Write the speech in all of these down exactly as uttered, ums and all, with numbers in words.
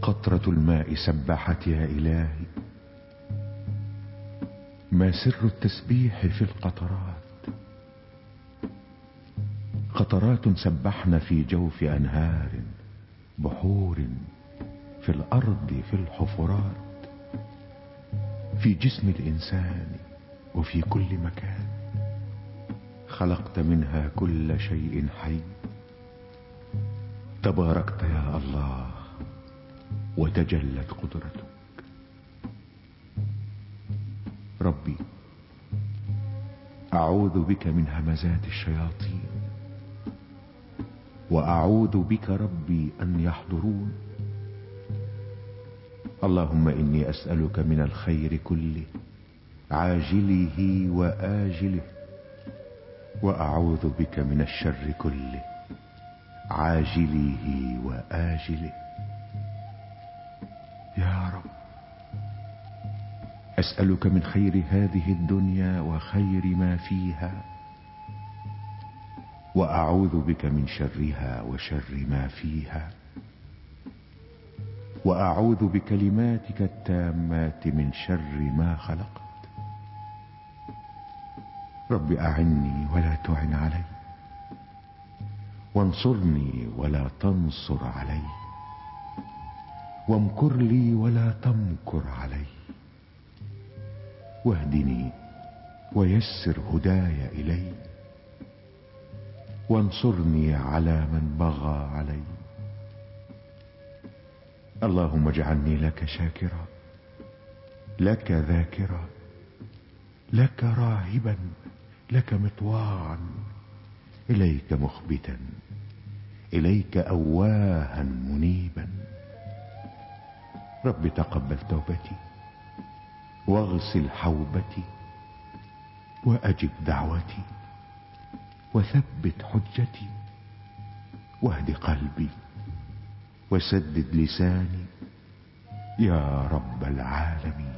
قطرة الماء سبحت يا إلهي. ما سر التسبيح في القطرات؟ قطرات سبحن في جوف أنهار، بحور، في الأرض، في الحفرات، في جسم الإنسان وفي كل مكان. خلقت منها كل شيء حي. تباركت يا الله وتجلت قدرتك. ربي أعوذ بك من همزات الشياطين، وأعوذ بك ربي أن يحضرون. اللهم إني أسألك من الخير كله عاجله وآجله، وأعوذ بك من الشر كله عاجله وآجله. يا رب أسألك من خير هذه الدنيا وخير ما فيها، وأعوذ بك من شرها وشر ما فيها، وأعوذ بكلماتك التامات من شر ما خلقت. رب أعني ولا تعن علي، وانصرني ولا تنصر علي، وامكر لي ولا تمكر علي، واهدني ويسر هداي إلي، وانصرني على من بغى علي. اللهم اجعلني لك شاكرا، لك ذاكرا، لك راهبا، لك مطواعا، إليك مخبتا، إليك أواها منيبا. رب تقبل توبتي، واغسل حوبتي، وأجب دعوتي، وثبت حجتي، واهد قلبي، وسدد لساني، يا رب العالمين.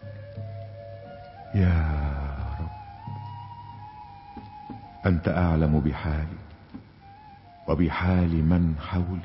يا رب أنت أعلم بحالي وبحال من حولي.